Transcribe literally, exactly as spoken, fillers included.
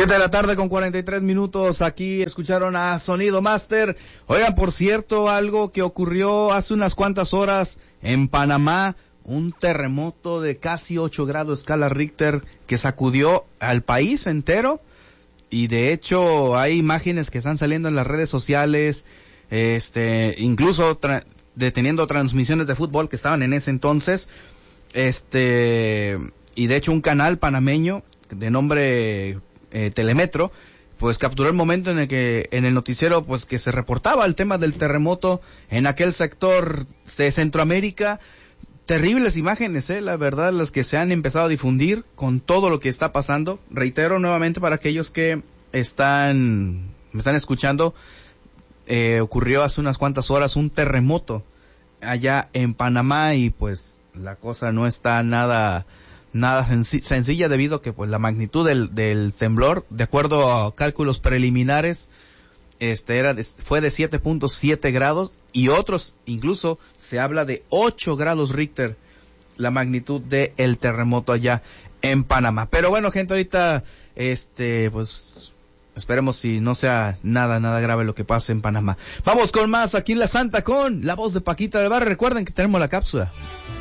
Siete de la tarde con cuarenta y tres minutos, aquí escucharon a Sonido Master. Oigan, por cierto, algo que ocurrió hace unas cuantas horas en Panamá, un terremoto de casi ocho grados escala Richter que sacudió al país entero, y de hecho hay imágenes que están saliendo en las redes sociales, este, incluso tra- deteniendo transmisiones de fútbol que estaban en ese entonces, este, y de hecho un canal panameño de nombre Eh, Telemetro, pues capturó el momento en el que en el noticiero pues que se reportaba el tema del terremoto en aquel sector de Centroamérica. Terribles imágenes, eh, la verdad, las que se han empezado a difundir con todo lo que está pasando. Reitero nuevamente para aquellos que están me están escuchando, eh, ocurrió hace unas cuantas horas un terremoto allá en Panamá y pues la cosa no está nada nada senc- sencilla debido a que pues la magnitud del, del temblor, de acuerdo a cálculos preliminares, este era de, fue de siete punto siete grados, y otros incluso se habla de ocho grados Richter la magnitud de el terremoto allá en Panamá. Pero bueno, gente, ahorita este pues esperemos si no sea nada nada grave lo que pase en Panamá. Vamos con más aquí en La Santa con la voz de Paquita del Barrio. Recuerden que tenemos la cápsula.